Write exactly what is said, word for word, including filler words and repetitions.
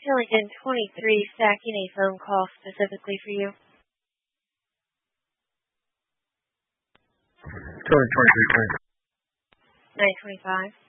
Killington twenty-three, stacking a phone call specifically for you. Killington twenty-three, nine twenty-five.